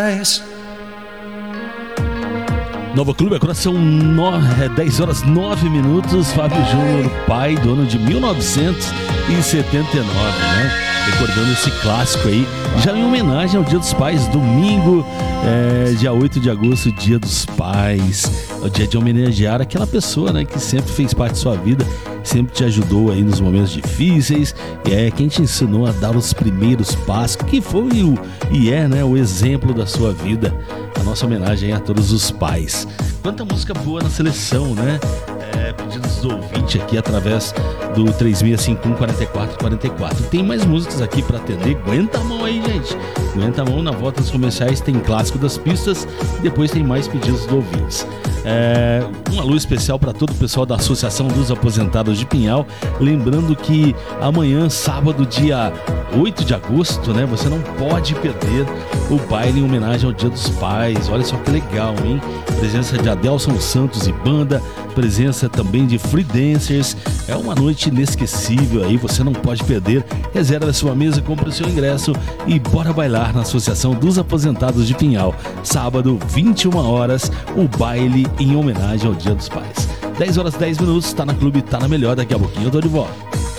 Nova Clube, agora são 10 horas 9 minutos. Fábio Júnior, pai, dono de 1979, né? Recordando esse clássico aí, já em homenagem ao Dia dos Pais, domingo, dia 8 de agosto, Dia dos Pais. É o dia de homenagear aquela pessoa, né, que sempre fez parte da sua vida, sempre te ajudou aí nos momentos difíceis, quem te ensinou a dar os primeiros passos, que foi né, o exemplo da sua vida. A nossa homenagem a todos os pais. Quanta música boa na seleção, né? Pedidos do ouvinte aqui através do 3651-4444. Tem mais músicas aqui para atender. Aguenta a mão aí, gente. Aguenta a mão. Na volta dos comerciais tem clássico das pistas e depois tem mais pedidos do ouvintes. Um alô especial para todo o pessoal da Associação dos Aposentados de Pinhal. Lembrando que amanhã, sábado, dia 8 de agosto, né? Você não pode perder o baile em homenagem ao Dia dos Pais. Olha só que legal, hein? Presença de Adelson Santos e banda, presença também de Free Dancers. É uma noite inesquecível aí, você não pode perder. Reserva a sua mesa, compre o seu ingresso e bora bailar na Associação dos Aposentados de Pinhal. Sábado, 21 horas, o baile em homenagem ao Dia dos Pais. 10 horas 10 minutos, tá na Clube, tá na Melhor. Daqui a pouquinho eu tô de volta.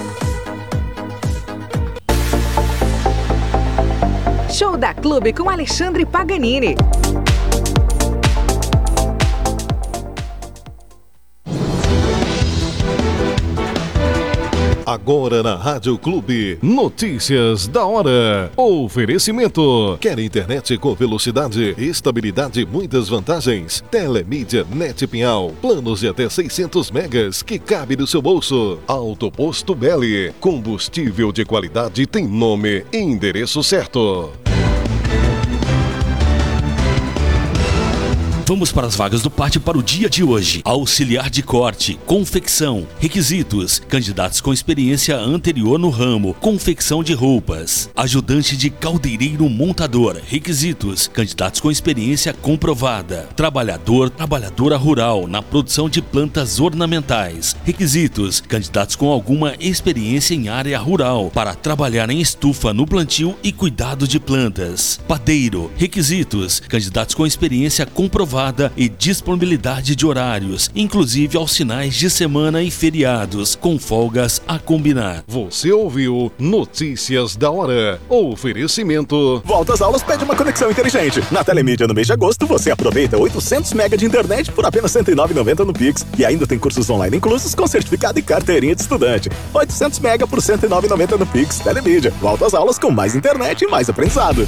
Show da Clube com Alexandre Paganini. Agora na Rádio Clube, notícias da hora. Oferecimento. Quer internet com velocidade, estabilidade e muitas vantagens? Telemídia Net Pinhal. Planos de até 600 megas que cabe no seu bolso. Autoposto Belli. Combustível de qualidade tem nome e endereço certo. Vamos para as vagas do pátio para o dia de hoje. Auxiliar de corte, confecção, requisitos, candidatos com experiência anterior no ramo, confecção de roupas. Ajudante de caldeireiro montador, requisitos, candidatos com experiência comprovada. Trabalhadora rural na produção de plantas ornamentais. Requisitos, candidatos com alguma experiência em área rural para trabalhar em estufa no plantio e cuidado de plantas. Padeiro, requisitos, candidatos com experiência comprovada e disponibilidade de horários, inclusive aos finais de semana e feriados, com folgas a combinar. Você ouviu Notícias da Hora. Oferecimento. Volta às aulas pede uma conexão inteligente. Na Telemídia, no mês de agosto, você aproveita 800 MB de internet por apenas R$ 109,90 no Pix. E ainda tem cursos online inclusos com certificado e carteirinha de estudante. 800 MB por R$ 109,90 no Pix. Telemídia. Volta às aulas com mais internet e mais aprendizado.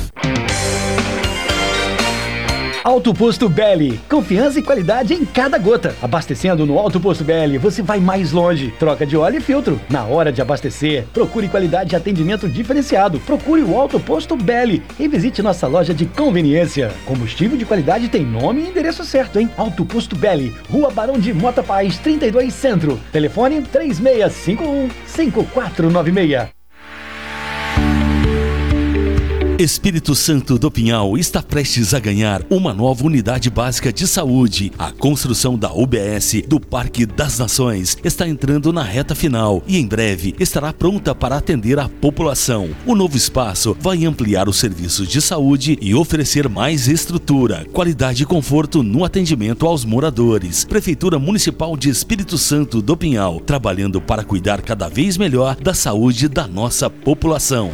Alto Posto Belli, confiança e qualidade em cada gota. Abastecendo no Alto Posto Belli, você vai mais longe. Troca de óleo e filtro. Na hora de abastecer, procure qualidade e atendimento diferenciado. Procure o Alto Posto Belli e visite nossa loja de conveniência. Combustível de qualidade tem nome e endereço certo, hein? Alto Posto Belli, Rua Barão de Mota Paz, 32 Centro. Telefone 3651-5496. Espírito Santo do Pinhal está prestes a ganhar uma nova unidade básica de saúde. A construção da UBS do Parque das Nações está entrando na reta final e em breve estará pronta para atender a população. O novo espaço vai ampliar os serviços de saúde e oferecer mais estrutura, qualidade e conforto no atendimento aos moradores. Prefeitura Municipal de Espírito Santo do Pinhal, trabalhando para cuidar cada vez melhor da saúde da nossa população.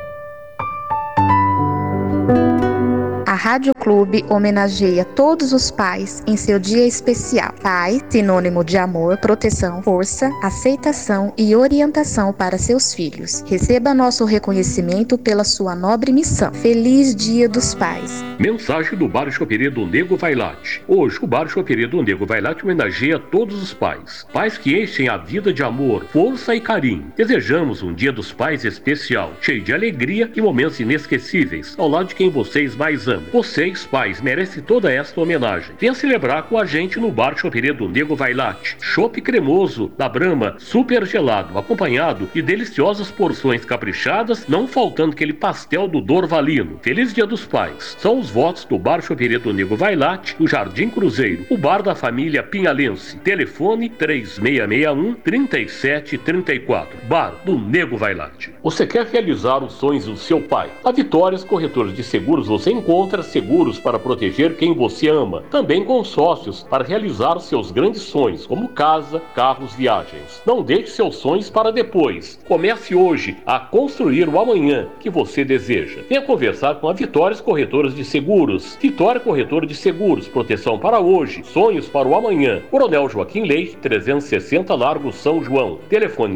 A Rádio Clube homenageia todos os pais em seu dia especial. Pai, sinônimo de amor, proteção, força, aceitação e orientação para seus filhos. Receba nosso reconhecimento pela sua nobre missão. Feliz Dia dos Pais. Mensagem do Bar Choperia do Nego Vailate. Hoje, o Bar Choperia do Nego Vailate homenageia todos os pais. Pais que enchem a vida de amor, força e carinho. Desejamos um Dia dos Pais especial, cheio de alegria e momentos inesquecíveis, ao lado de quem vocês mais amam. Vocês, pais, merecem toda esta homenagem. Venha celebrar com a gente no Bar Choperia do Nego Vailate. Chopp cremoso da Brahma, super gelado, acompanhado de deliciosas porções caprichadas, não faltando aquele pastel do Dorvalino. Feliz Dia dos Pais. São os votos do Bar Choperia do Nego Vailate, do Jardim Cruzeiro, o bar da família Pinhalense. Telefone 3661-3734. Bar do Nego Vailate. Você quer realizar os sonhos do seu pai? A Vitórias Corretores de Seguros você encontra seguro seguros para proteger quem você ama. Também consórcios para realizar seus grandes sonhos, como casa, carros, viagens. Não deixe seus sonhos para depois. Comece hoje a construir o amanhã que você deseja. Venha conversar com a Vitórias Corretoras de Seguros. Vitória Corretora de Seguros, proteção para hoje, sonhos para o amanhã. Coronel Joaquim Leite, 360 Largo São João. Telefone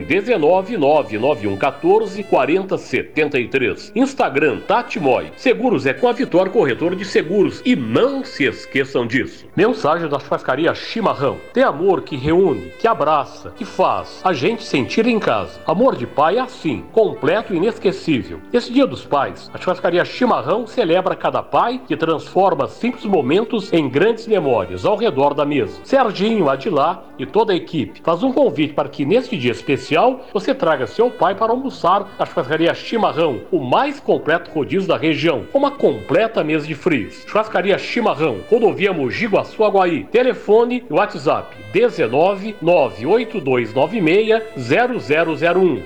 19991144073. Instagram Tati Moy. Seguros é com a Vitória Corretora de Seguros e não se esqueçam disso. Mensagem da churrascaria Chimarrão. Tem amor que reúne, que abraça, que faz a gente sentir em casa. Amor de pai é assim, completo e inesquecível. Esse Dia dos Pais, a churrascaria Chimarrão celebra cada pai que transforma simples momentos em grandes memórias ao redor da mesa. Serginho, Adilá e toda a equipe faz um convite para que neste dia especial você traga seu pai para almoçar na churrascaria Chimarrão, o mais completo rodízio da região, com uma completa mesa de frios. Churrascaria Chimarrão, rodovia Mogi Guaçu, Aguaí. Telefone e WhatsApp 19982960001.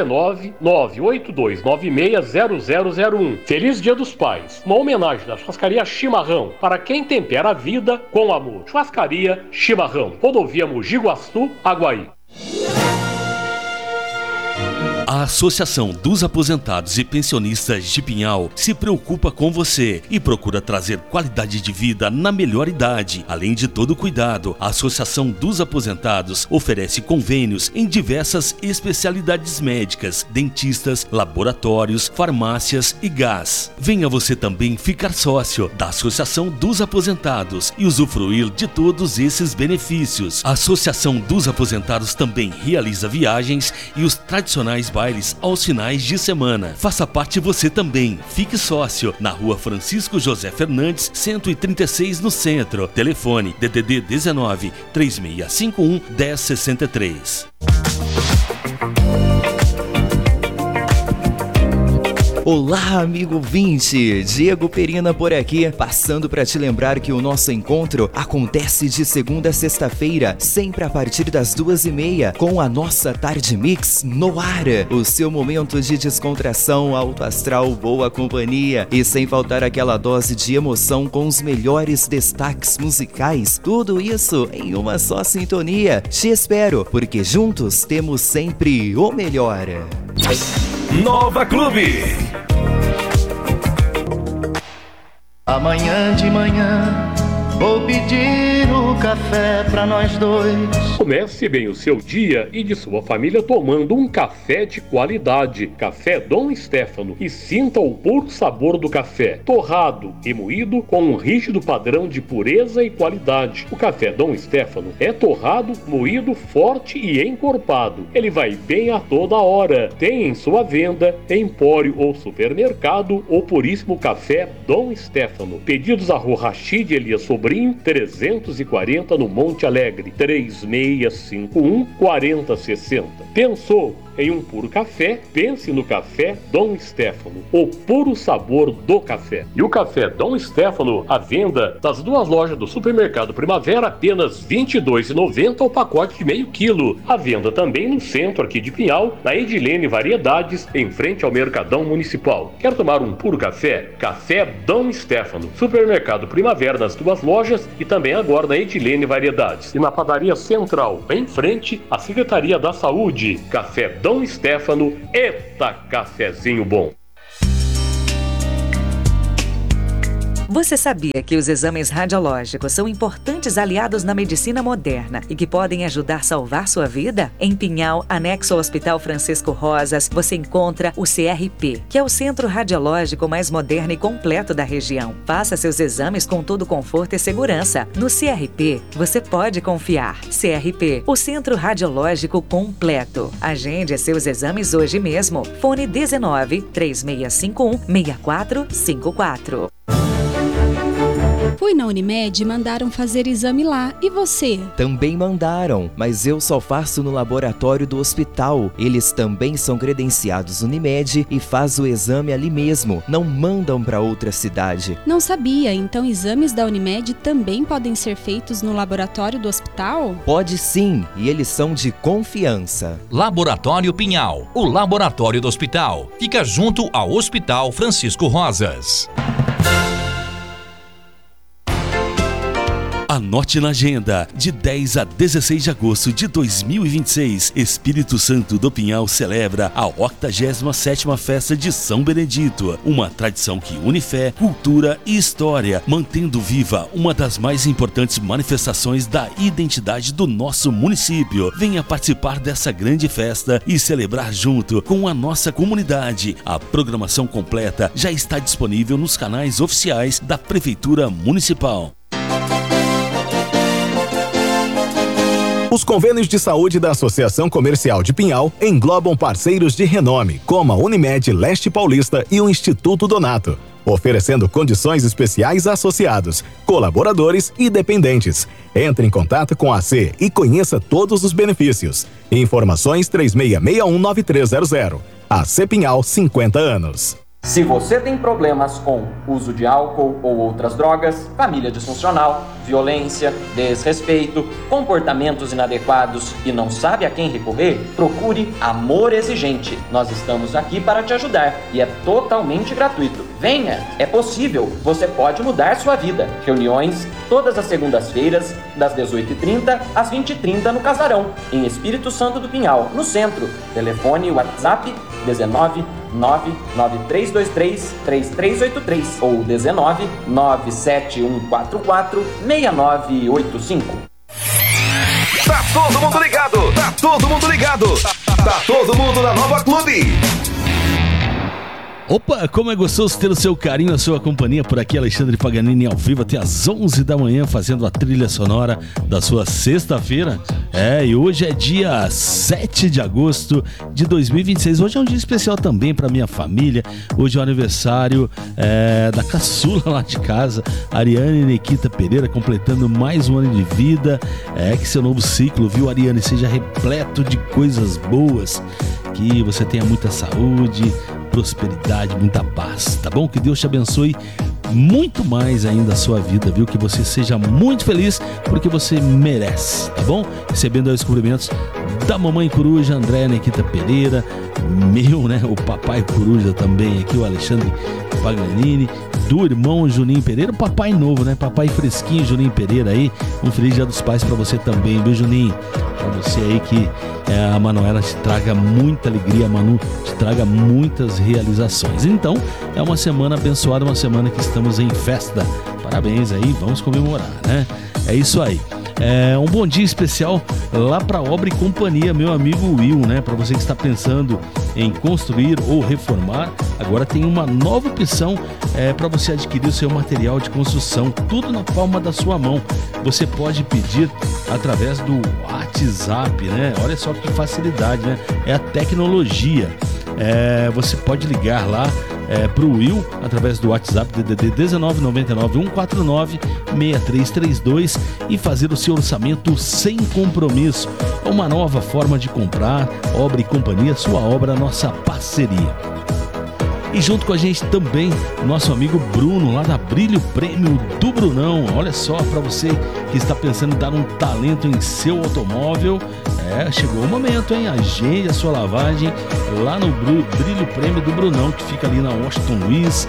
19982960001. Feliz Dia dos Pais. Uma homenagem da churrascaria Chimarrão para quem tempera a vida com amor. Churrascaria Chimarrão, rodovia Mogi Guaçu, Aguaí. A Associação dos Aposentados e Pensionistas de Pinhal se preocupa com você e procura trazer qualidade de vida na melhor idade. Além de todo o cuidado, a Associação dos Aposentados oferece convênios em diversas especialidades médicas, dentistas, laboratórios, farmácias e gás. Venha você também ficar sócio da Associação dos Aposentados e usufruir de todos esses benefícios. A Associação dos Aposentados também realiza viagens e os tradicionais bailes aos finais de semana. Faça parte você também. Fique sócio na Rua Francisco José Fernandes, 136 no centro. Telefone DDD 19 3651 1063. Olá, amigo ouvinte! Diego Perina por aqui, passando para te lembrar que o nosso encontro acontece de segunda a sexta-feira, sempre a partir das 2h30, com a nossa Tarde Mix no ar. O seu momento de descontração, alto astral, boa companhia e sem faltar aquela dose de emoção com os melhores destaques musicais. Tudo isso em uma só sintonia. Te espero, porque juntos temos sempre o melhor. Nova Clube. Amanhã de manhã vou pedir o café pra nós dois. Comece bem o seu dia e de sua família tomando um café de qualidade. Café Dom Stefano, e sinta o puro sabor do café, torrado e moído com um rígido padrão de pureza e qualidade. O café Dom Stefano é torrado, moído, forte e encorpado. Ele vai bem a toda hora. Tem em sua venda, empório ou supermercado, o puríssimo café Dom Stefano. Pedidos a Rua Rachid Elias Sobrinho, 340 no Monte Alegre, 3651 4060. Pensou em um puro café? Pense no café Dom Stefano, o puro sabor do café. E o café Dom Stefano, à venda das duas lojas do Supermercado Primavera, apenas R$ 22,90 o pacote de meio quilo. À venda também no centro aqui de Pinhal, na Edilene Variedades, em frente ao Mercadão Municipal. Quer tomar um puro café? Café Dom Stefano, Supermercado Primavera nas duas lojas e também agora na Edilene Variedades. E na Padaria Central, em frente à Secretaria da Saúde. Café Dom Stefano, eita cafezinho bom! Você sabia que os exames radiológicos são importantes aliados na medicina moderna e que podem ajudar a salvar sua vida? Em Pinhal, anexo ao Hospital Francisco Rosas, você encontra o CRP, que é o centro radiológico mais moderno e completo da região. Faça seus exames com todo conforto e segurança. No CRP, você pode confiar. CRP, o centro radiológico completo. Agende seus exames hoje mesmo. Fone 19 3651 6454. Fui na Unimed e mandaram fazer exame lá. E você? Também mandaram, mas eu só faço no laboratório do hospital. Eles também são credenciados Unimed e faz o exame ali mesmo. Não mandam para outra cidade. Não sabia, então exames da Unimed também podem ser feitos no laboratório do hospital? Pode sim, e eles são de confiança. Laboratório Pinhal, o laboratório do hospital. Fica junto ao Hospital Francisco Rosas. Anote na agenda, de 10 a 16 de agosto de 2026, Espírito Santo do Pinhal celebra a 87ª Festa de São Benedito, uma tradição que une fé, cultura e história, mantendo viva uma das mais importantes manifestações da identidade do nosso município. Venha participar dessa grande festa e celebrar junto com a nossa comunidade. A programação completa já está disponível nos canais oficiais da Prefeitura Municipal. Os convênios de saúde da Associação Comercial de Pinhal englobam parceiros de renome, como a Unimed Leste Paulista e o Instituto Donato, oferecendo condições especiais a associados, colaboradores e dependentes. Entre em contato com a AC e conheça todos os benefícios. Informações 36619300. AC Pinhal, 50 anos. Se você tem problemas com uso de álcool ou outras drogas, família disfuncional, violência, desrespeito, comportamentos inadequados e não sabe a quem recorrer, procure Amor Exigente. Nós estamos aqui para te ajudar e é totalmente gratuito. Venha, é possível, você pode mudar sua vida. Reuniões todas as segundas-feiras, das 18h30 às 20h30 no Casarão, em Espírito Santo do Pinhal, no centro. Telefone e WhatsApp 19 99323-3383 ou 19 97144-6985. Tá todo mundo ligado! Tá todo mundo ligado! Tá todo mundo na Nova Clube! Opa, como é gostoso ter o seu carinho, a sua companhia por aqui, Alexandre Paganini ao vivo até às 11 da manhã, fazendo a trilha sonora da sua sexta-feira. E hoje é dia 7 de agosto de 2026. Hoje é um dia especial também para minha família. Hoje é o aniversário da caçula lá de casa, Ariane Nikita Pereira, completando mais um ano de vida. Que seu novo ciclo, viu, Ariane, seja repleto de coisas boas, que você tenha muita saúde, prosperidade, muita paz, tá bom? Que Deus te abençoe muito mais ainda a sua vida, viu? Que você seja muito feliz, porque você merece, tá bom? Recebendo os cumprimentos da mamãe coruja, Andréa Nikita Pereira, meu, né? O papai coruja também aqui, o Alexandre Paganini, do irmão Juninho Pereira, o papai novo, né? Papai fresquinho, Juninho Pereira aí. Um feliz Dia dos Pais pra você também, viu, Juninho? Pra você aí que a Manuela te traga muita alegria, a Manu te traga muitas realizações. Então, é uma semana abençoada, uma semana que estamos em festa. Parabéns aí, vamos comemorar, né? É isso aí. Um bom dia especial lá para Obra e Companhia, meu amigo Will, né? Para você que está pensando em construir ou reformar, agora tem uma nova opção para você adquirir o seu material de construção, tudo na palma da sua mão. Você pode pedir através do WhatsApp, né? Olha só que facilidade, né? É a tecnologia. Você pode ligar lá para o Will através do WhatsApp DDD 1999 149 6332 e fazer o seu orçamento sem compromisso. É uma nova forma de comprar. Obra e Companhia, sua obra, nossa parceria. E junto com a gente também o nosso amigo Bruno, lá da Brilho Prêmio do Brunão. Olha só, para você que está pensando em dar um talento em seu automóvel, chegou o momento, hein? Agende a sua lavagem lá no Brilho Prêmio do Brunão, que fica ali na Washington Luiz,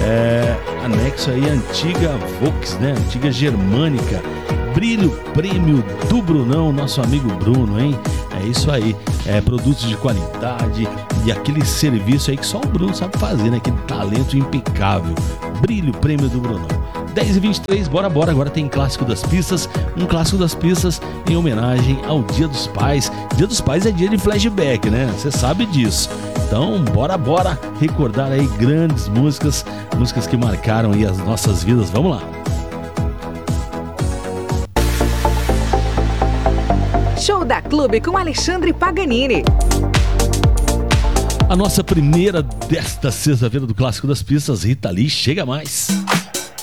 anexo aí a antiga Vox, né? Antiga Germânica. Brilho Prêmio do Brunão, nosso amigo Bruno, hein? É isso aí, produtos de qualidade e aquele serviço aí que só o Bruno sabe fazer, né? Aquele talento impecável. Brilho Prêmio do Brunão. 10h23, bora, agora tem Clássico das Pistas, um Clássico das Pistas em homenagem ao Dia dos Pais. Dia dos Pais é dia de flashback, né? Você sabe disso. Então, bora recordar aí grandes músicas que marcaram aí as nossas vidas. Vamos lá. Show da Clube com Alexandre Paganini. A nossa primeira desta sexta-feira do Clássico das Pistas, Rita Lee, Chega Mais.